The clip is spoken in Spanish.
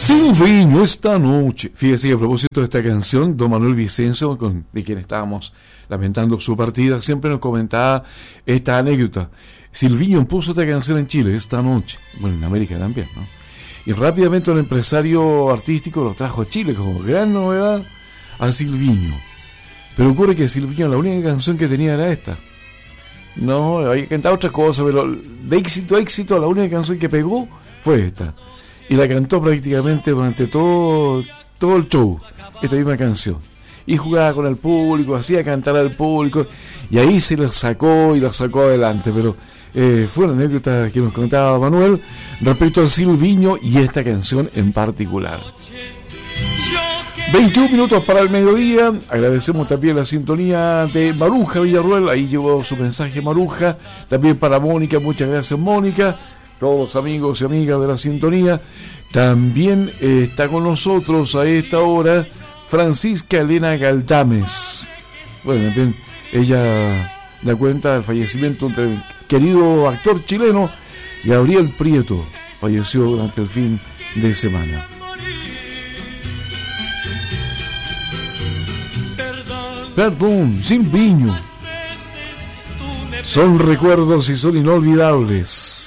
Silviño esta noche. Fíjese que a propósito de esta canción, don Manuel Vicencio, de quien estábamos lamentando su partida, siempre nos comentaba esta anécdota. Silviño puso esta canción en Chile esta noche, bueno, en América también, ¿no? Y rápidamente un empresario artístico lo trajo a Chile como gran novedad a Silviño. Pero ocurre que Silviño la única canción que tenía era esta. No, había cantado otras cosas, pero de éxito a éxito la única canción que pegó fue esta. Y la cantó prácticamente durante todo el show, esta misma canción. Y jugaba con el público, hacía cantar al público, y ahí se la sacó y la sacó adelante. Pero fue una anécdota que nos contaba Manuel respecto a Silviño y esta canción en particular. 21 minutos para el mediodía. Agradecemos también la sintonía de Maruja Villarruel. Ahí llevó su mensaje Maruja. También para Mónica, muchas gracias Mónica. Todos los amigos y amigas de la sintonía. También está con nosotros a esta hora Francisca Elena Galdames. Bueno, también ella da cuenta del fallecimiento del querido actor chileno Gabriel Prieto. Falleció durante el fin de semana. Perdón, Silviño. Son recuerdos y son inolvidables.